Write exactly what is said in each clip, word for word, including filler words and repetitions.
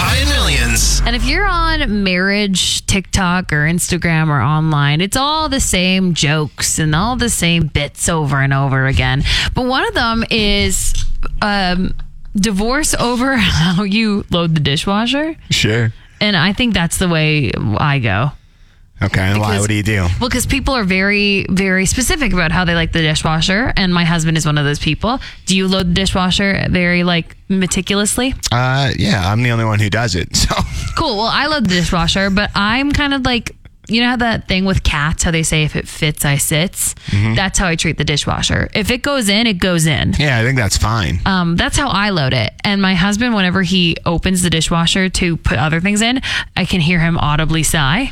Ty and Millions. And if you're on marriage, TikTok, or Instagram or online, it's all the same jokes and all the same bits over and over again. But one of them is um, divorce over how you load the dishwasher. Sure. And I think that's the way I go. Okay, and why? What do you do? Well, because people are very, very specific about how they like the dishwasher, and my husband is one of those people. Do you load the dishwasher very, like, meticulously? Uh, yeah, I'm the only one who does it, so. Cool. Well, I load the dishwasher, but I'm kind of like, you know how that thing with cats, how they say if it fits, I sits? Mm-hmm. That's how I treat the dishwasher. If it goes in, it goes in. Yeah, I think that's fine. Um, that's how I load it. And my husband, whenever he opens the dishwasher to put other things in, I can hear him audibly sigh.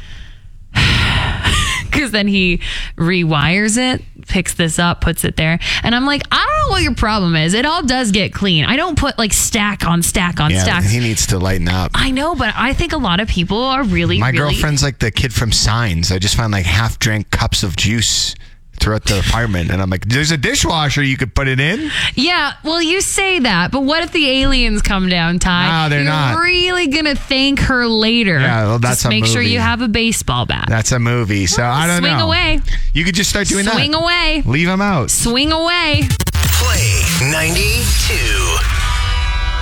Because then he rewires it, picks this up, puts it there. And I'm like, I don't know what your problem is. It all does get clean. I don't put like stack on stack on yeah, stack. He needs to lighten up. I know, but I think a lot of people are really, My really... girlfriend's like the kid from Signs. I just find like half drank cups of juice throughout the apartment. And I'm like, there's a dishwasher you could put it in. Yeah, well, you say that, but what if the aliens come down, Ty? No, they're You're not. really going to thank her later. Yeah, well, that's just a make sure movie. you have a baseball bat. That's a movie, so Well, I don't swing know. away. You could just start doing Swing that. away. Leave them out. Swing away. Play ninety-two.